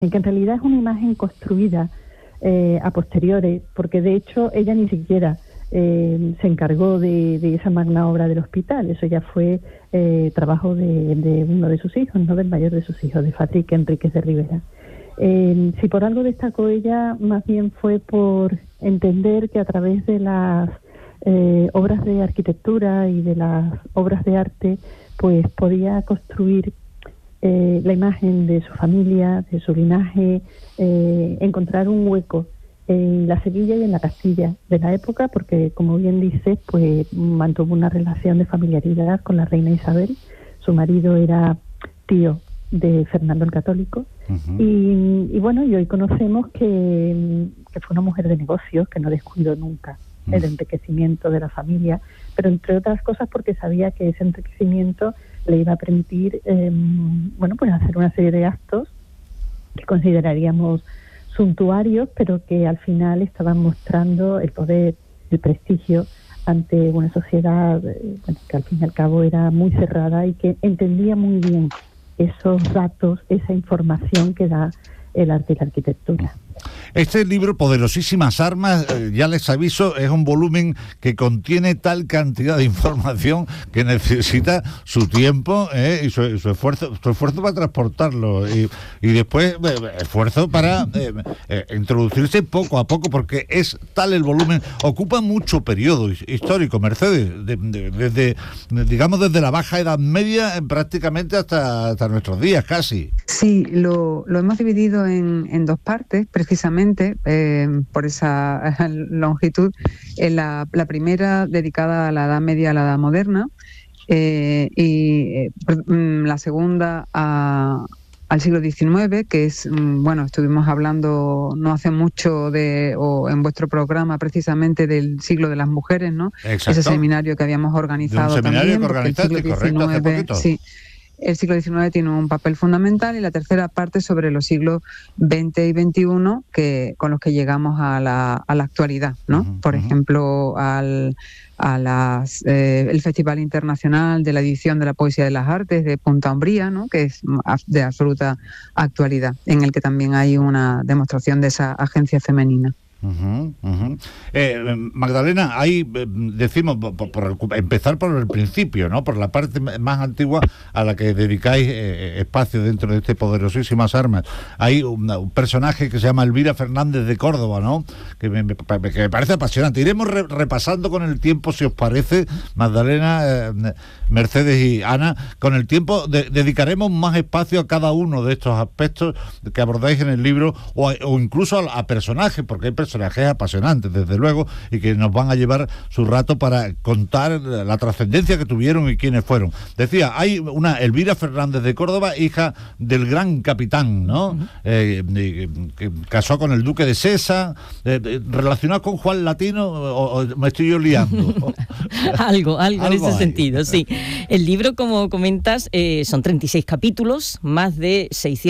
que en realidad es una imagen construida a posteriori, porque de hecho ella ni siquiera se encargó de esa magna obra del hospital. Eso ya fue trabajo de uno de sus hijos, no del mayor de sus hijos, de Patrick Enríquez de Rivera. Si por algo destacó ella, más bien fue por entender que a través de las obras de arquitectura y de las obras de arte, pues podía construir la imagen de su familia, de su linaje, encontrar un hueco en la Sevilla y en la Castilla de la época, porque, como bien dices, pues mantuvo una relación de familiaridad con la reina Isabel. Su marido era tío de Fernando el Católico. Uh-huh. Y bueno, y hoy conocemos que fue una mujer de negocios, que no descuidó nunca el enriquecimiento de la familia, pero entre otras cosas porque sabía que ese enriquecimiento le iba a permitir pues hacer una serie de actos que consideraríamos suntuarios, pero que al final estaban mostrando el poder, el prestigio ante una sociedad que al fin y al cabo era muy cerrada y que entendía muy bien esos datos, esa información que da el arte y la arquitectura. Este libro, Poderosísimas Armas, ya les aviso, es un volumen que contiene tal cantidad de información que necesita su tiempo y su esfuerzo para transportarlo y después esfuerzo para introducirse poco a poco, porque es tal el volumen, ocupa mucho periodo histórico, Mercedes, desde la Baja Edad Media prácticamente hasta nuestros días casi. Sí, lo hemos dividido en dos partes, precisamente por esa longitud. La primera dedicada a la Edad Media, a la Edad Moderna, y la segunda al siglo XIX, que es, estuvimos hablando no hace mucho o en vuestro programa precisamente del siglo de las mujeres, ¿no? Exacto. Ese seminario que habíamos organizado también. Un seminario también, que organizaste, correcto, hace poquito. Sí. El siglo XIX tiene un papel fundamental, y la tercera parte sobre los siglos XX y XXI, con los que llegamos a la actualidad, ¿no? Por ejemplo, el Festival Internacional de la Edición de la Poesía de las Artes de Punta Umbría, ¿no? Que es de absoluta actualidad, en el que también hay una demostración de esa agencia femenina. Magdalena, ahí decimos, por empezar por el principio, ¿no? Por la parte más antigua a la que dedicáis espacio dentro de este Poderosísimas Armas. Hay un personaje que se llama Elvira Fernández de Córdoba, ¿no? Que me parece apasionante. Iremos repasando con el tiempo, si os parece, Magdalena, Mercedes y Ana, con el tiempo dedicaremos más espacio a cada uno de estos aspectos que abordáis en el libro, o incluso a personajes, porque hay personajes apasionantes, desde luego, y que nos van a llevar su rato para contar la trascendencia que tuvieron y quiénes fueron. Decía, hay una Elvira Fernández de Córdoba, hija del gran capitán, ¿no? Que casó con el duque de Sesa, relacionado con Juan Latino, o me estoy yo liando. algo en ese sentido, sí. El libro, como comentas, son 36 capítulos, más de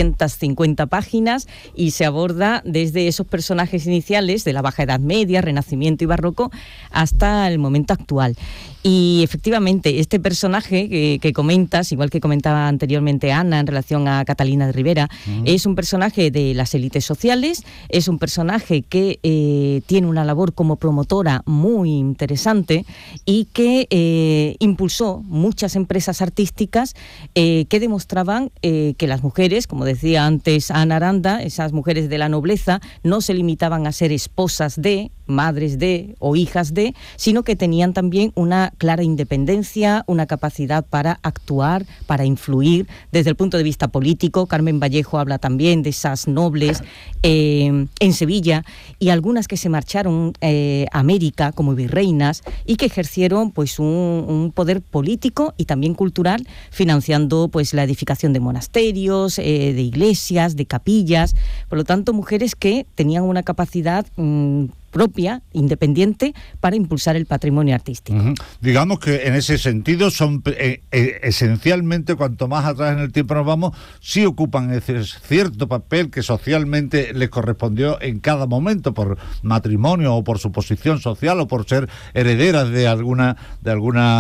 650 páginas, y se aborda desde esos personajes iniciales de la Baja Edad Media, Renacimiento y Barroco, hasta el momento actual. Y efectivamente, este personaje que comentas, igual que comentaba anteriormente Ana en relación a Catalina de Rivera, es un personaje de las élites sociales, es un personaje que tiene una labor como promotora muy interesante y que impulsó muchas empresas artísticas que demostraban que las mujeres, como decía antes Ana Aranda, esas mujeres de la nobleza, no se limitaban a ser esposas de, madres de o hijas de, sino que tenían también una clara independencia, una capacidad para actuar, para influir desde el punto de vista político. Carmen Vallejo habla también de esas nobles en Sevilla, y algunas que se marcharon a América como virreinas y que ejercieron pues un poder político y también cultural, financiando pues la edificación de monasterios, de iglesias, de capillas. Por lo tanto, mujeres que tenían una capacidad propia, independiente, para impulsar el patrimonio artístico. Digamos que en ese sentido son esencialmente, cuanto más atrás en el tiempo nos vamos, sí ocupan ese cierto papel que socialmente les correspondió en cada momento, por matrimonio o por su posición social o por ser herederas de alguna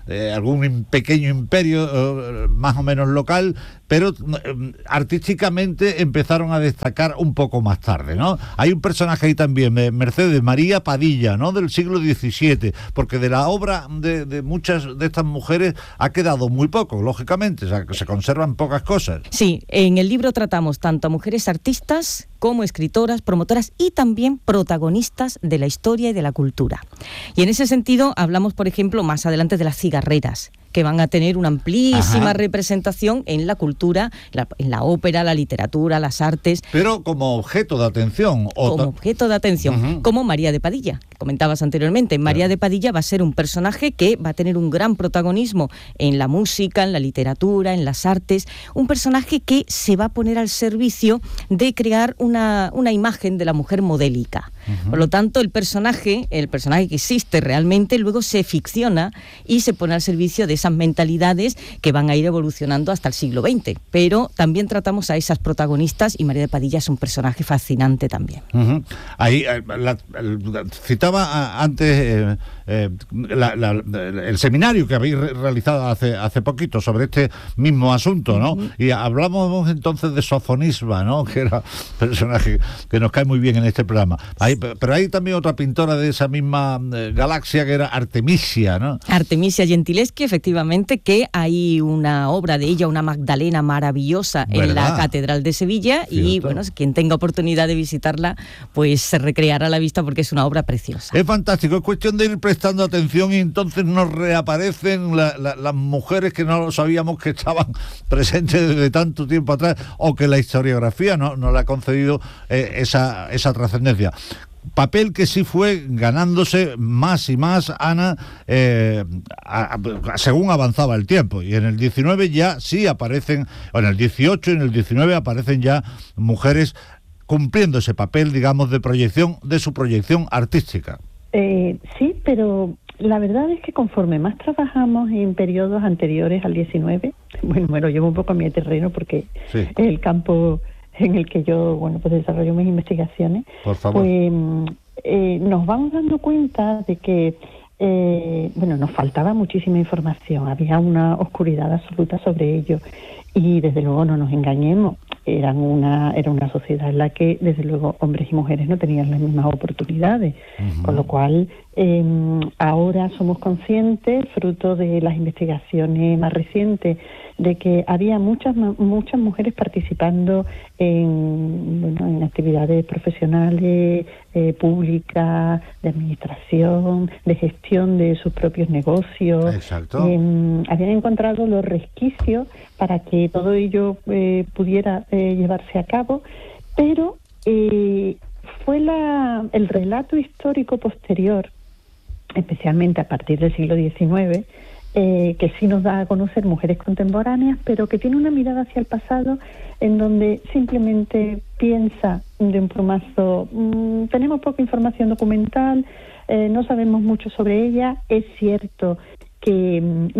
algún pequeño imperio más o menos local, pero artísticamente empezaron a destacar un poco más tarde, ¿no? Hay un personaje ahí también, Mercedes María Padilla, ¿no? Del siglo XVII, porque de la obra de muchas de estas mujeres ha quedado muy poco, lógicamente, o sea, que se conservan pocas cosas. Sí, en el libro tratamos tanto a mujeres artistas como escritoras, promotoras y también protagonistas de la historia y de la cultura. Y en ese sentido hablamos, por ejemplo, más adelante de las cigarreras, que van a tener una amplísima representación en la cultura, en la ópera, la literatura, las artes. Pero como objeto de atención. Como objeto de atención, como María de Padilla, que comentabas anteriormente. María de Padilla va a ser un personaje que va a tener un gran protagonismo en la música, en la literatura, en las artes. Un personaje que se va a poner al servicio de crear una imagen de la mujer modélica. Por lo tanto, el personaje que existe realmente, luego se ficciona y se pone al servicio de esas mentalidades que van a ir evolucionando hasta el siglo XX. Pero también tratamos a esas protagonistas y María de Padilla es un personaje fascinante también. Ahí citaba antes el seminario que habéis realizado hace poquito sobre este mismo asunto, ¿no? Y hablamos entonces de Sofonisba, ¿no? Que era un personaje que nos cae muy bien en este programa. Pero hay también otra pintora de esa misma galaxia que era Artemisia, ¿no? Artemisia Gentileschi, efectivamente, que hay una obra de ella, una Magdalena maravillosa, ¿verdad?, en la Catedral de Sevilla. Cierto. Y bueno, quien tenga oportunidad de visitarla, pues se recreará la vista porque es una obra preciosa. Es fantástico, es cuestión de ir prestando atención y entonces nos reaparecen las mujeres que no sabíamos que estaban presentes desde tanto tiempo atrás, o que la historiografía no le ha concedido esa trascendencia. Papel que sí fue ganándose más y más, Ana, según avanzaba el tiempo. Y en el 19 ya sí aparecen, o en el 18 y en el 19 aparecen ya mujeres cumpliendo ese papel, digamos, de su proyección artística. Sí, pero la verdad es que conforme más trabajamos en periodos anteriores al 19, bueno, me lo llevo un poco a mi terreno porque sí, es el campo en el que yo, pues desarrollo mis investigaciones. Por favor. Pues nos vamos dando cuenta de que nos faltaba muchísima información, había una oscuridad absoluta sobre ello, y desde luego no nos engañemos, era una sociedad en la que desde luego hombres y mujeres no tenían las mismas oportunidades, con lo cual ahora somos conscientes, fruto de las investigaciones más recientes, de que había muchas mujeres participando en actividades profesionales, públicas, de administración, de gestión de sus propios negocios. Exacto. Habían encontrado los resquicios para que todo ello pudiera llevarse a cabo, pero fue el relato histórico posterior, especialmente a partir del siglo XIX, que sí nos da a conocer mujeres contemporáneas, pero que tiene una mirada hacia el pasado en donde simplemente piensa de un plumazo, tenemos poca información documental, no sabemos mucho sobre ella. Es cierto que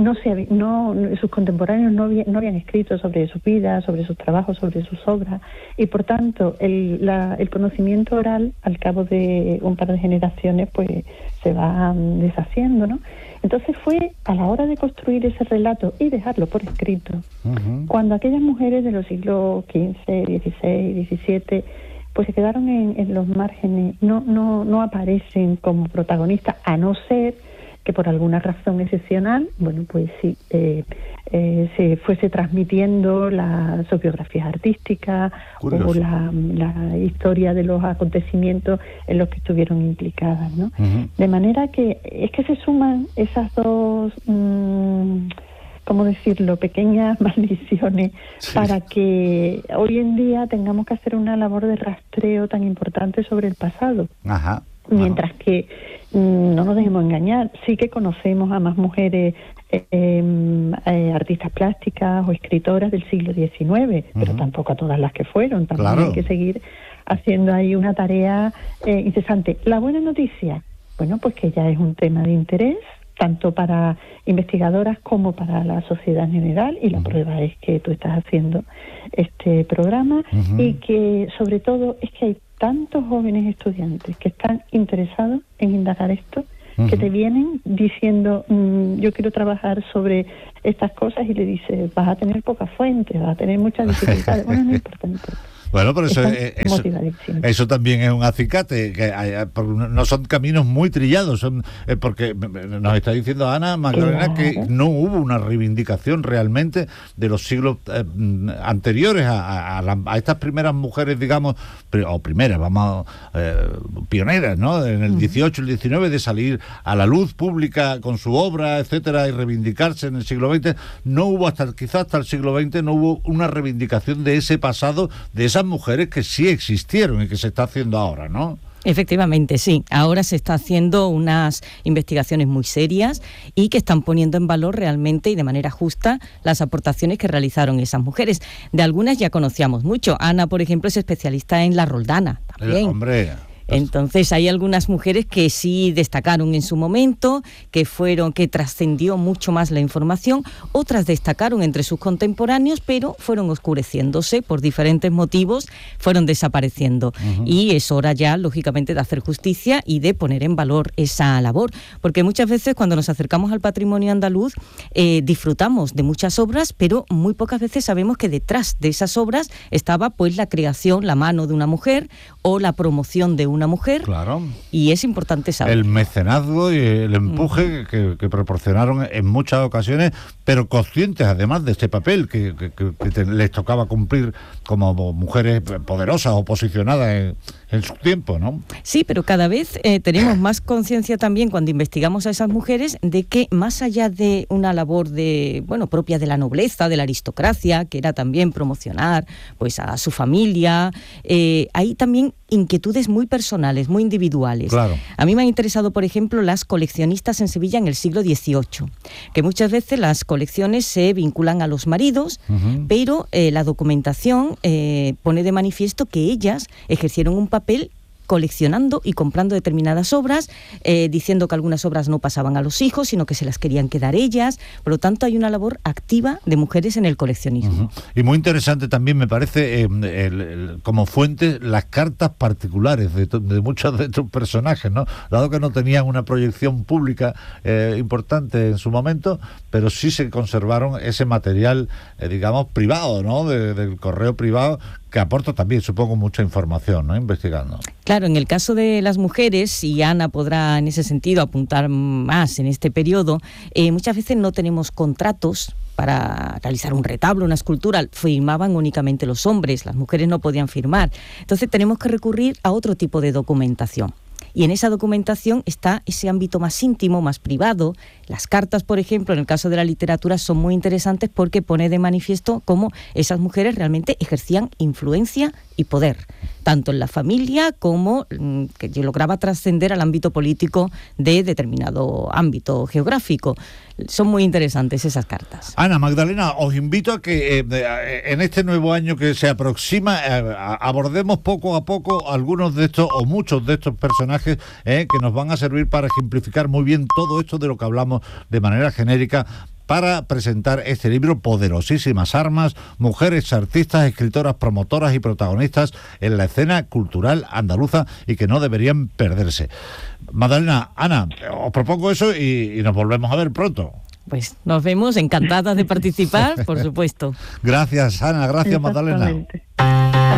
sus contemporáneos no habían escrito sobre sus vidas, sobre sus trabajos, sobre sus obras, y por tanto el conocimiento oral al cabo de un par de generaciones pues se va deshaciendo, ¿no? Entonces fue a la hora de construir ese relato y dejarlo por escrito, cuando aquellas mujeres de los siglos XV, XVI, XVII pues se quedaron en los márgenes, no aparecen como protagonistas, a no ser que por alguna razón excepcional, pues sí, se fuese transmitiendo sus biografías artísticas. Curioso. O la historia de los acontecimientos en los que estuvieron implicadas, ¿no? De manera que es que se suman esas dos, ¿cómo decirlo?, pequeñas maldiciones, sí, para que hoy en día tengamos que hacer una labor de rastreo tan importante sobre el pasado. Ajá. Mientras que no nos dejemos engañar, sí que conocemos a más mujeres artistas plásticas o escritoras del siglo XIX, pero tampoco a todas las que fueron. También claro, hay que seguir haciendo ahí una tarea incesante. La buena noticia, pues que ya es un tema de interés tanto para investigadoras como para la sociedad en general, y la prueba es que tú estás haciendo este programa, y que sobre todo es que hay tantos jóvenes estudiantes que están interesados en indagar esto, que te vienen diciendo, yo quiero trabajar sobre estas cosas, y le dices, vas a tener pocas fuentes, vas a tener muchas dificultades. Bueno, no importa. Bueno, pero eso también es un acicate, que no son caminos muy trillados, son porque nos está diciendo Ana Magdalena que no hubo una reivindicación realmente de los siglos anteriores a estas primeras mujeres, digamos, o primeras, pioneras, ¿no? En el 18, el 19, de salir a la luz pública con su obra, etcétera, y reivindicarse en el siglo XX. No hubo quizás hasta el siglo XX, no hubo una reivindicación de ese pasado, de esas mujeres que sí existieron y que se está haciendo ahora, ¿no? Efectivamente, sí. Ahora se está haciendo unas investigaciones muy serias y que están poniendo en valor realmente y de manera justa las aportaciones que realizaron esas mujeres. De algunas ya conocíamos mucho. Ana, por ejemplo, es especialista en la roldana también. Hombre. Entonces hay algunas mujeres que sí destacaron en su momento, que trascendió mucho más la información, otras destacaron entre sus contemporáneos, pero fueron oscureciéndose por diferentes motivos, fueron desapareciendo. Y es hora ya, lógicamente, de hacer justicia y de poner en valor esa labor, porque muchas veces cuando nos acercamos al patrimonio andaluz disfrutamos de muchas obras, pero muy pocas veces sabemos que detrás de esas obras estaba pues la creación, la mano de una mujer o la promoción de una mujer. Claro. Y es importante saber. El mecenazgo y el empuje que proporcionaron en muchas ocasiones, pero conscientes además de este papel que les tocaba cumplir como mujeres poderosas o posicionadas en su tiempo, ¿no? Sí, pero cada vez tenemos más conciencia también cuando investigamos a esas mujeres de que más allá de una labor propia de la nobleza, de la aristocracia, que era también promocionar pues a su familia, hay también inquietudes muy personales, muy individuales. Claro. A mí me han interesado, por ejemplo, las coleccionistas en Sevilla en el siglo XVIII, que muchas veces las colecciones se vinculan a los maridos, pero la documentación pone de manifiesto que ellas ejercieron un papel coleccionando y comprando determinadas obras, diciendo que algunas obras no pasaban a los hijos, sino que se las querían quedar ellas. Por lo tanto, hay una labor activa de mujeres en el coleccionismo. Y muy interesante también me parece como fuente las cartas particulares de muchos de estos personajes, ¿no? Dado que no tenían una proyección pública importante en su momento, pero sí se conservaron ese material, digamos, privado, ¿no? Del correo privado, que aporta también, supongo, mucha información, ¿no? Investigando. Claro, en el caso de las mujeres, y Ana podrá en ese sentido apuntar más en este periodo, muchas veces no tenemos contratos para realizar un retablo, una escultura, firmaban únicamente los hombres, las mujeres no podían firmar. Entonces tenemos que recurrir a otro tipo de documentación. Y en esa documentación está ese ámbito más íntimo, más privado. Las cartas, por ejemplo, en el caso de la literatura, son muy interesantes porque pone de manifiesto cómo esas mujeres realmente ejercían influencia y poder, tanto en la familia como que lograba trascender al ámbito político de determinado ámbito geográfico. Son muy interesantes esas cartas. Ana Magdalena, os invito a que en este nuevo año que se aproxima abordemos poco a poco algunos de estos o muchos de estos personajes que nos van a servir para ejemplificar muy bien todo esto de lo que hablamos de manera genérica, para presentar este libro, Poderosísimas Armas, mujeres artistas, escritoras, promotoras y protagonistas en la escena cultural andaluza y que no deberían perderse. Magdalena, Ana, os propongo eso y nos volvemos a ver pronto. Pues nos vemos, encantadas de participar, por supuesto. Gracias, Ana, gracias, Magdalena.